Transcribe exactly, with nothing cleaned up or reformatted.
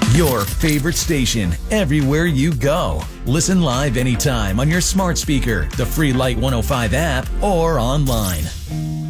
Your favorite station, everywhere you go. Listen live anytime on your smart speaker, the free Light one oh five app, or online.